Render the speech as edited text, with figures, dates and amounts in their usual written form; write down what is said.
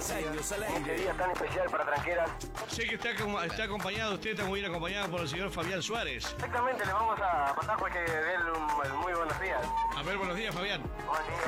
10 años al Este aire. día tan especial para Tranqueras. Sé que está acompañado, usted está muy bien acompañado por el señor Fabián Suárez. Exactamente, le vamos a pasar porque de él muy buenos días. A ver, buenos días, Fabián. Buen día.